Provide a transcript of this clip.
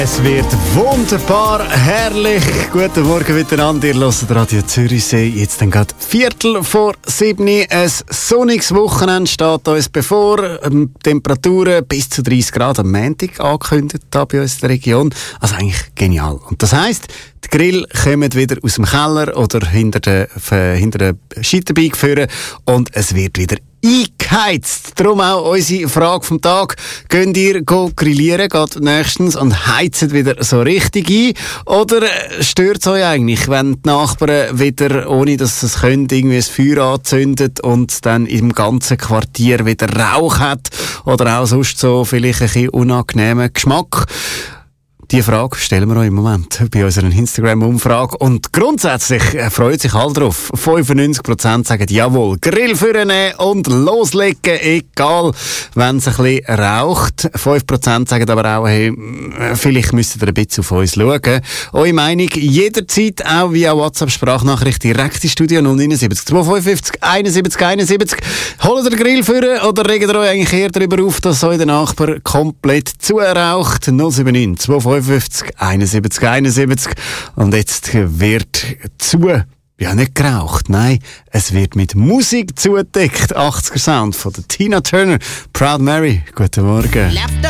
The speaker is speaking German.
Es wird wunderbar herrlich. Guten Morgen miteinander. Ihr hört Radio Zürichsee. Jetzt dann gerade 6:45. Ein sonniges Wochenende steht uns bevor. Temperaturen bis zu 30 Grad am Montag angekündigt hier bei uns in der Region. Also eigentlich genial. Und das heisst, die Grill kommen wieder aus dem Keller oder hinter den Scheiterbeig führen und es wird wieder eingeheizt. Darum auch unsere Frage vom Tag. Könnt ihr grillieren, geht nächstens und heizt wieder so richtig ein? Oder stört es euch eigentlich, wenn die Nachbarn wieder, ohne dass sie es können, irgendwie ein Feuer anzündet und dann im ganzen Quartier wieder Rauch hat? Oder auch sonst so vielleicht ein bisschen unangenehmen Geschmack? Die Frage stellen wir euch im Moment bei unserer Instagram-Umfrage. Und grundsätzlich freuen sich alle drauf. 95% sagen jawohl, Grill vornehmen und loslegen, egal wenn es ein bisschen raucht. 5% sagen aber auch, hey, vielleicht müsst ihr ein bisschen auf uns schauen. Eure Meinung jederzeit auch via WhatsApp-Sprachnachricht direkt ins Studio 079 255 71 71. Holt ihr den Grill vor oder regt ihr euch eigentlich eher darüber auf, dass euch der Nachbar komplett zuraucht? 079 255 71 71. Und jetzt wird nicht geraucht, nein, es wird mit Musik zugedeckt. 80er Sound von der Tina Turner. Proud Mary, guten Morgen.